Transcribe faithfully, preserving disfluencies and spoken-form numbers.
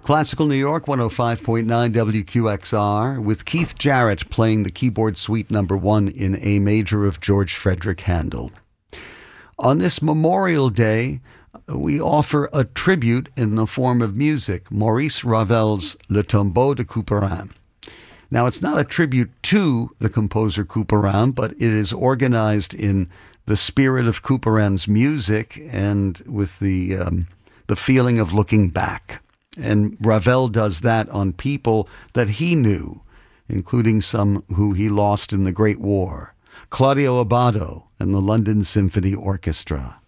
Classical New York, one oh five point nine W Q X R, with Keith Jarrett playing the keyboard suite number one in A major of George Frederick Handel. On this Memorial Day, we offer a tribute in the form of music, Maurice Ravel's Le Tombeau de Couperin. Now, it's not a tribute to the composer Couperin, but it is organized in the spirit of Couperin's music and with the um, the feeling of looking back. And Ravel does that on people that he knew, including some who he lost in the Great War. Claudio Abbado and the London Symphony Orchestra.